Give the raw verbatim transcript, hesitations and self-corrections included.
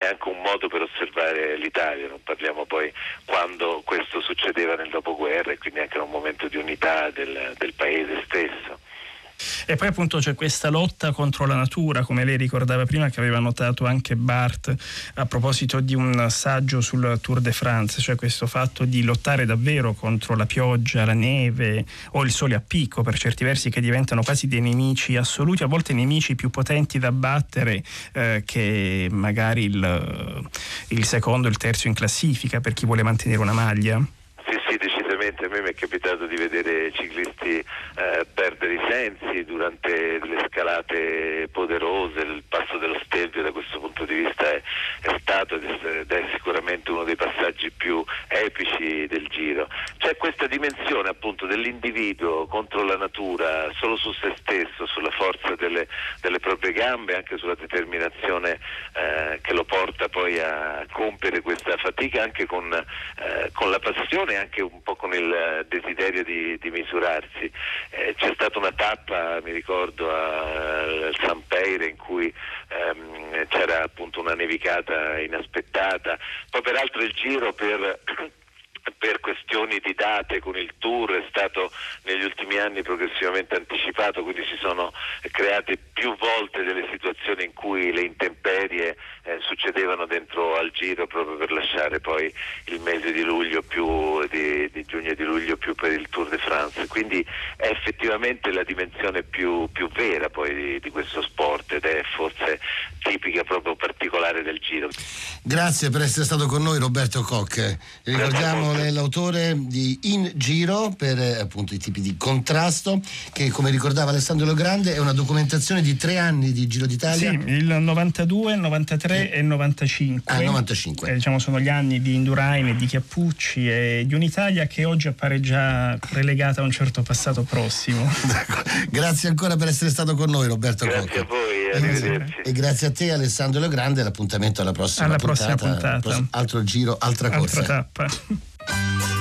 anche un modo per osservare l'Italia, non parliamo poi quando questo succedeva nel dopoguerra, e quindi anche in un momento di unità del, del paese stesso. E poi appunto c'è questa lotta contro la natura, come lei ricordava prima, che aveva notato anche Barthes a proposito di un saggio sul Tour de France, cioè questo fatto di lottare davvero contro la pioggia, la neve o il sole a picco, per certi versi, che diventano quasi dei nemici assoluti, a volte nemici più potenti da battere eh, che magari il, il secondo, il terzo in classifica per chi vuole mantenere una maglia. Sì, sì, decisamente. A me mi è capitato di vedere ciclisti eh, perdere i sensi durante le scalate poderose. Il passo dello Stelvio da questo punto di vista è, è stato ed è, ed è sicuramente uno dei passaggi più epici del Giro. C'è questa dimensione appunto dell'individuo contro la natura, solo su se stesso, sulla forza delle, delle proprie gambe, anche sulla determinazione eh, che lo porta poi a compiere questa fatica, anche con, eh, con la passione, anche un po' con il desiderio di, di misurarsi. Eh, c'è stata una tappa, mi ricordo, al San Peire in cui ehm, c'era appunto una nevicata inaspettata. Poi peraltro il Giro per per questioni di date con il Tour è stato negli ultimi anni progressivamente anticipato, quindi si sono create più volte delle situazioni in cui le intemperie eh, succedevano dentro al Giro, proprio per lasciare poi il mese di luglio più di, di giugno e di luglio più per il Tour de France. Quindi è effettivamente la dimensione più, più vera poi di, di questo sport, ed è forse tipica proprio particolare del Giro. Grazie per essere stato con noi, Roberto Koch. Ricordiamo l'autore di In Giro, per appunto i tipi di contrasto, che come ricordava Alessandro Logrande è una documentazione di tre anni di Giro d'Italia. Sì, il novantadue, novantatré e novantacinque. Ah, novantacinque. Eh, diciamo sono gli anni di Indurain e di Chiappucci e di un'Italia che oggi appare già relegata a un certo passato prossimo. Grazie ancora per essere stato con noi, Roberto Koch. Grazie a voi, arrivederci. E grazie a te, Alessandro Logrande. L'appuntamento alla prossima alla puntata, prossima puntata. Altro giro, altra corsa. Altra tappa.